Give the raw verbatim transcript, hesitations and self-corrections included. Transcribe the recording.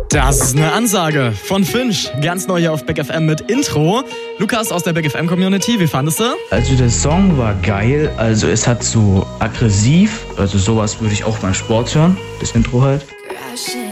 Das ist eine Ansage von Finch. Ganz neu hier auf Big F M mit Intro. Lukas aus der Big F M Community, wie fandest du? Also der Song war geil. Also es hat so aggressiv. Also sowas würde ich auch beim Sport hören. Das Intro halt.